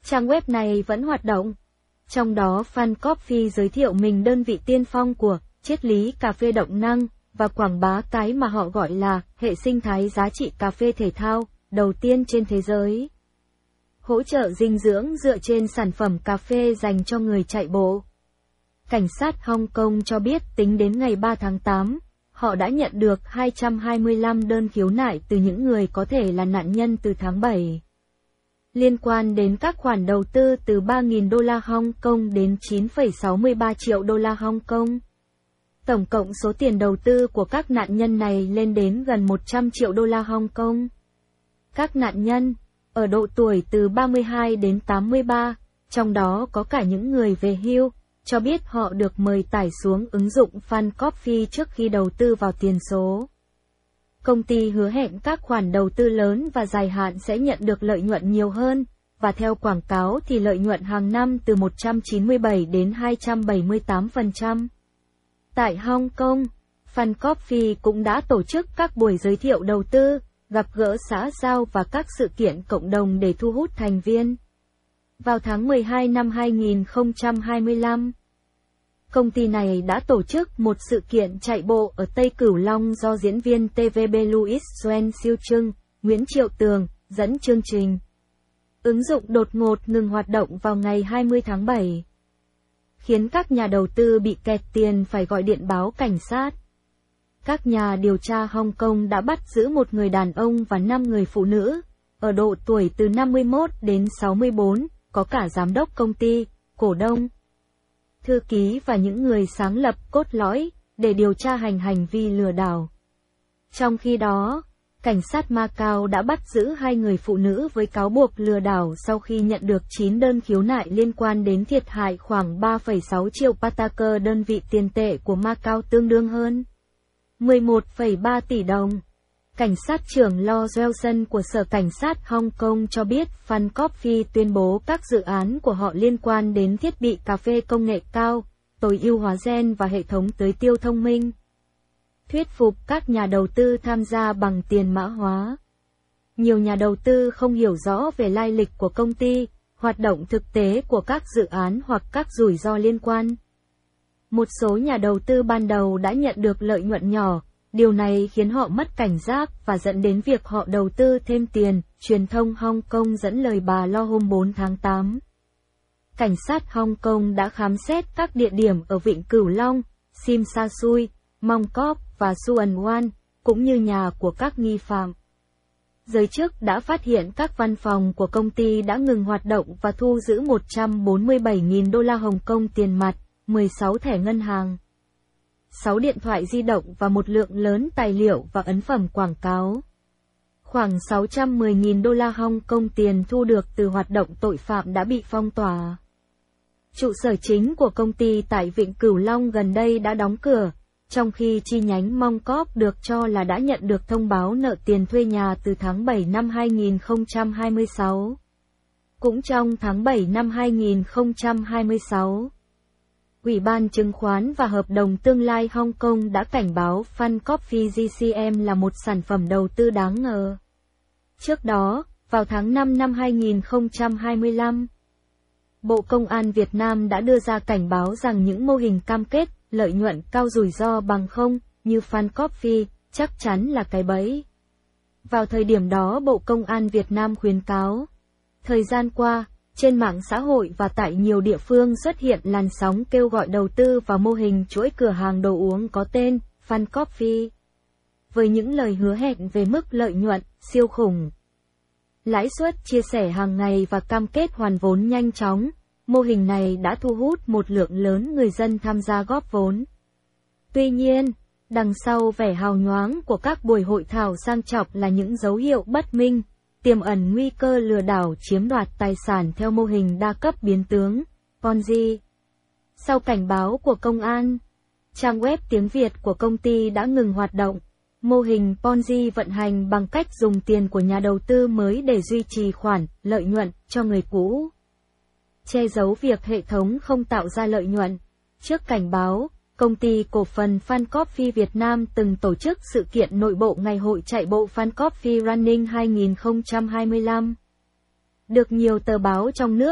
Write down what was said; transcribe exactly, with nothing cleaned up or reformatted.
Trang web này vẫn hoạt động. Trong đó Fan Coffee giới thiệu mình đơn vị tiên phong của triết lý cà phê động năng và quảng bá cái mà họ gọi là hệ sinh thái giá trị cà phê thể thao đầu tiên trên thế giới. Hỗ trợ dinh dưỡng dựa trên sản phẩm cà phê dành cho người chạy bộ. Cảnh sát Hong Kong cho biết tính đến ngày ba tháng tám, họ đã nhận được hai trăm hai mươi lăm đơn khiếu nại từ những người có thể là nạn nhân từ tháng bảy. Liên quan đến các khoản đầu tư từ ba nghìn đô la Hong Kong đến chín phẩy sáu mươi ba triệu đô la Hong Kong. Tổng cộng số tiền đầu tư của các nạn nhân này lên đến gần một trăm triệu đô la Hong Kong. Các nạn nhân, ở độ tuổi từ ba mươi hai đến tám mươi ba, trong đó có cả những người về hưu, cho biết họ được mời tải xuống ứng dụng Fan Coffee trước khi đầu tư vào tiền số. Công ty hứa hẹn các khoản đầu tư lớn và dài hạn sẽ nhận được lợi nhuận nhiều hơn, và theo quảng cáo thì lợi nhuận hàng năm từ một trăm chín mươi bảy đến hai trăm bảy mươi tám phần trăm. Tại Hong Kong, Fan Coffee cũng đã tổ chức các buổi giới thiệu đầu tư, gặp gỡ xã giao và các sự kiện cộng đồng để thu hút thành viên. Vào tháng mười hai năm hai nghìn không trăm hai mươi lăm, công ty này đã tổ chức một sự kiện chạy bộ ở Tây Cửu Long do diễn viên tê vê bê Louis Xuân Siêu Trưng, Nguyễn Triệu Tường, dẫn chương trình. Ứng dụng đột ngột ngừng hoạt động vào ngày hai mươi tháng bảy, khiến các nhà đầu tư bị kẹt tiền phải gọi điện báo cảnh sát. Các nhà điều tra Hong Kong đã bắt giữ một người đàn ông và năm người phụ nữ, ở độ tuổi từ năm mươi mốt đến sáu mươi bốn, có cả giám đốc công ty, cổ đông, thư ký và những người sáng lập cốt lõi, để điều tra hành hành vi lừa đảo. Trong khi đó, cảnh sát Macau đã bắt giữ hai người phụ nữ với cáo buộc lừa đảo sau khi nhận được chín đơn khiếu nại liên quan đến thiệt hại khoảng ba phẩy sáu triệu pataka, đơn vị tiền tệ của Macau tương đương hơn mười một phẩy ba tỷ đồng. Cảnh sát trưởng Lo Wilson của Sở Cảnh sát Hong Kong cho biết Fan Coffee tuyên bố các dự án của họ liên quan đến thiết bị cà phê công nghệ cao, tối ưu hóa gen và hệ thống tưới tiêu thông minh. Thuyết phục các nhà đầu tư tham gia bằng tiền mã hóa. Nhiều nhà đầu tư không hiểu rõ về lai lịch của công ty, hoạt động thực tế của các dự án hoặc các rủi ro liên quan. Một số nhà đầu tư ban đầu đã nhận được lợi nhuận nhỏ, điều này khiến họ mất cảnh giác và dẫn đến việc họ đầu tư thêm tiền, truyền thông Hong Kong dẫn lời bà Lo hôm bốn tháng tám. Cảnh sát Hong Kong đã khám xét các địa điểm ở Vịnh Cửu Long, Sim Sa Sui, Mong Kok và Suan Wan, cũng như nhà của các nghi phạm. Giới chức đã phát hiện các văn phòng của công ty đã ngừng hoạt động và thu giữ một trăm bốn mươi bảy nghìn đô la Hồng Kông tiền mặt, mười sáu thẻ ngân hàng, sáu điện thoại di động và một lượng lớn tài liệu và ấn phẩm quảng cáo. Khoảng sáu trăm mười nghìn đô la Hong Kong tiền thu được từ hoạt động tội phạm đã bị phong tỏa. Trụ sở chính của công ty tại Vịnh Cửu Long gần đây đã đóng cửa, trong khi chi nhánh Mong Kok được cho là đã nhận được thông báo nợ tiền thuê nhà từ tháng bảy năm hai nghìn không trăm hai mươi sáu. Cũng trong tháng bảy năm hai nghìn không trăm hai mươi sáu, Ủy ban Chứng khoán và Hợp đồng Tương lai Hong Kong đã cảnh báo Fan Coffee giê xê em là một sản phẩm đầu tư đáng ngờ. Trước đó, vào tháng năm năm hai nghìn không trăm hai mươi lăm, Bộ Công an Việt Nam đã đưa ra cảnh báo rằng những mô hình cam kết lợi nhuận cao rủi ro bằng không, như Fan Coffee, chắc chắn là cái bẫy. Vào thời điểm đó Bộ Công an Việt Nam khuyến cáo, thời gian qua, trên mạng xã hội và tại nhiều địa phương xuất hiện làn sóng kêu gọi đầu tư vào mô hình chuỗi cửa hàng đồ uống có tên Fan Coffee, với những lời hứa hẹn về mức lợi nhuận siêu khủng, lãi suất chia sẻ hàng ngày và cam kết hoàn vốn nhanh chóng. Mô hình này đã thu hút một lượng lớn người dân tham gia góp vốn. Tuy nhiên, đằng sau vẻ hào nhoáng của các buổi hội thảo sang trọng là những dấu hiệu bất minh, tiềm ẩn nguy cơ lừa đảo chiếm đoạt tài sản theo mô hình đa cấp biến tướng, Ponzi. Sau cảnh báo của công an, trang web tiếng Việt của công ty đã ngừng hoạt động. Mô hình Ponzi vận hành bằng cách dùng tiền của nhà đầu tư mới để duy trì khoản lợi nhuận cho người cũ, che giấu việc hệ thống không tạo ra lợi nhuận. Trước cảnh báo, công ty cổ phần Fan Coffee Việt Nam từng tổ chức sự kiện nội bộ Ngày hội chạy bộ Fan Coffee Running hai nghìn không trăm hai mươi lăm. Được nhiều tờ báo trong nước